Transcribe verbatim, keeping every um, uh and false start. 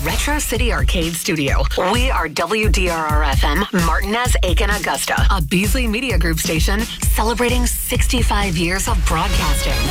Retro City Arcade Studio. We are W D R R F M, Martinez, Aiken, Augusta, a Beasley Media Group station celebrating sixty-five years of broadcasting.